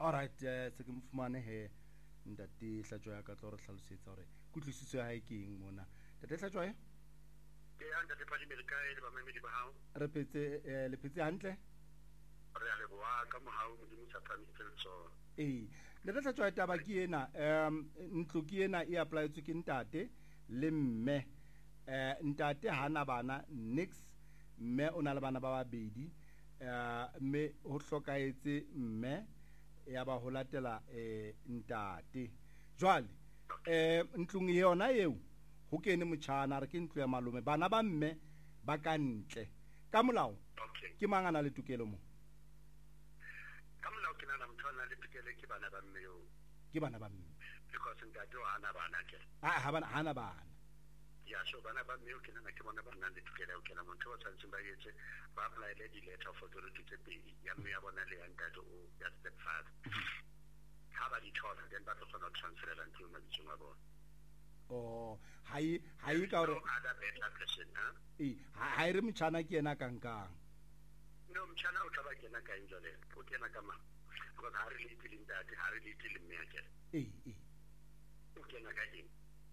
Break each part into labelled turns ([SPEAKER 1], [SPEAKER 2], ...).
[SPEAKER 1] Alright, se ke mfumane he ntate Hlatjwa ya ka tlo re hlalosetsa hore kutlwisiso ya hae ke eng mona. Ntate Hlatjwa
[SPEAKER 2] ke ya ntate Phalimele ka le ba mamedi ba hao
[SPEAKER 1] re phetse le phetse hantle
[SPEAKER 2] re a leboha ka mohau modimo sa phamisitse letsoho.
[SPEAKER 1] Ntate Hlatjwa taba ke ena ntlo ke ena e applyetswe ke ntate le mme ntate hana bana nix mme o na le bana ba babedi mme ho hlokaetse mme ya ba ho latela ntate jwale ntlong yona eo ho kene motjhana re ke ntlo ya malome bana ba mme ba ka ntle ka molao ke mangana le tokelo mo
[SPEAKER 2] ka molao ke nana motho ana le tokelo ke bana ba mme yo
[SPEAKER 1] ke bana ba mme
[SPEAKER 2] because ntate o hana bana ke
[SPEAKER 1] hana bana
[SPEAKER 2] ya so bana ba mme ke nana ke bona ba nang le tokelo ke na motho o tshwantseng ba yetse ba apply le di letter of authority tse pedi ya mme ya bona le ya ntate o ya stepfather ha ba di thola then ba tlo kgona ho transferela ntlo mabitsong a bona.
[SPEAKER 1] Hai ka hore
[SPEAKER 2] other better person
[SPEAKER 1] ha re motjhana ke ena kankang
[SPEAKER 2] no motjhana o tla ba kena ka njole o kena ka ma because ha re le tile ntate ha re le tile mme ya kena o kena ka eng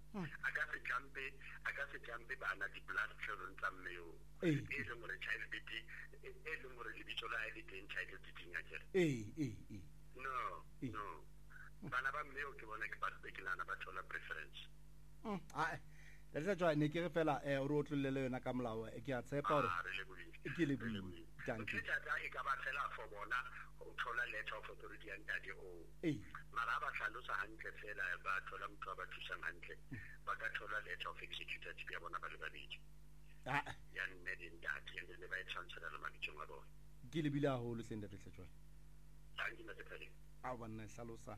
[SPEAKER 2] aka se jampe bana di blood children tsa mme yo e leng gore child baby e leng gore le bitso la ile teng child baby nya kere no bana ba mme yo ke bona ke ba ke lana ba thola preference
[SPEAKER 1] That's why ne ke re fela o re otlolele yona ka molao ke a tshepa hore ke le bui
[SPEAKER 2] tanki tata e ka ba fela for bona o thola letter of authority ya ntate o mara ba hlalosa hantle fela ba thola motho ba thusang hantle ba ka thola letter of executed ya bona ba le babedi ya nne di ntate ya le ba e transfer la mabitsong a bona
[SPEAKER 1] ke le bile haholo se ntate Hlatjwa
[SPEAKER 2] tanki na tepele
[SPEAKER 1] a bona hlalosa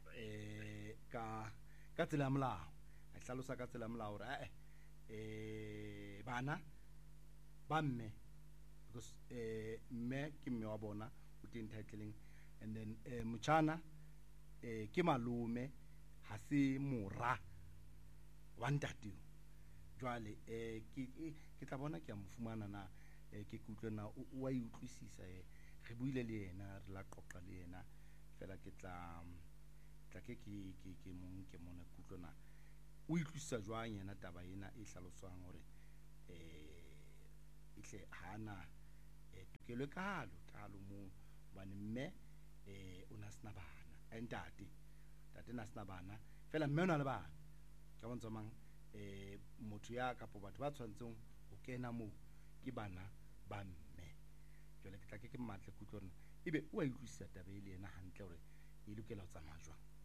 [SPEAKER 1] ka tsela ya molao a hlalosa ka tsela ya molao hore bana ba mme because mme ke mme wa bona o teng titling and then motjhana ke malome ha se mora wa ntate jwale ke tla bona ke a mofumana na ke kutlwe na o a utlwisisa re buile le yena re la qoqa le yena fela ke tla ke mong ke mona kutlwe na o itlwisisa jwang yena taba ena e hlalosang hore ihle hana tokelo kalo mo bane mme o na sna bana ntate na sna bana fela mme o na le bana ka bontsa mang motho ya kapo batho ba tshwantseng ho kena mo ke bana ba mme jwale ke tla ke mmatle kutlwe rena ebe o a itlwisisa taba ile yena hantle hore e lokela ho tsamaya jwang